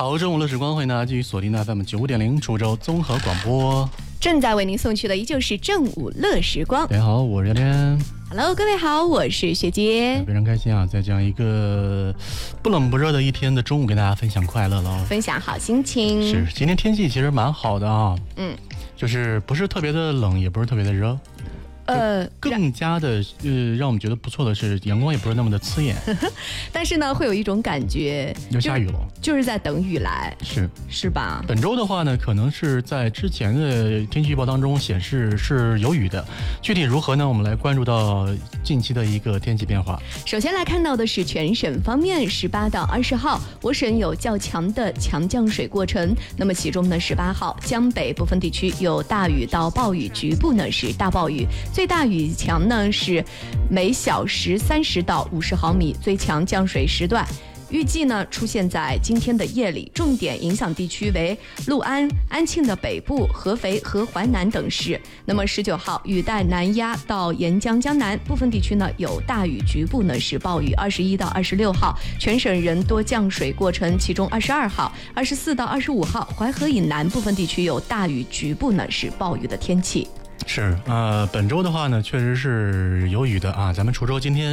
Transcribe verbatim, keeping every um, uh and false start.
好，中午乐时光会呢继续锁定在咱们九点零滁州综合广播， 正在为您送去的依旧是正午乐时光。 大家好，我是聊天。 Hello， 各位好，我是学姐。 非常开心啊，在这样一个不冷不热的一天的中午，跟大家分享快乐了， 分享好心情。 是，今天天气其实蛮好的啊， 嗯， 就是不是特别的冷，也不是特别的热。 呃， 更加的呃，让我们觉得不错的是，阳光也不是那么的刺眼， 但是呢，会有一种感觉， 要下雨了， 就，就是在等雨来， 是是吧？ 本周的话呢，可能是在之前的天气预报当中显示是有雨的，具体如何呢？我们来关注到近期的一个天气变化。 首先来看到的是全省方面，十八到二十号，我省有较强的强降水过程。那么其中呢，十八号江北部分地区有大雨到暴雨，局部呢是大暴雨。最大雨强呢是每小时三十到五十毫米，最强降水时段预计呢出现在今天的夜里，重点影响地区为六安、安庆的北部、合肥和淮南等市。那么十九号雨带南压到沿江江南，部分地区呢有大雨，局部呢是暴雨。二十一到二十六号全省仍多降水过程，其中二十二号、二十四到二十五号淮河以南部分地区有大雨，局部呢是暴雨的天气。 是，呃，本周的话呢，确实是有雨的啊。咱们滁州今天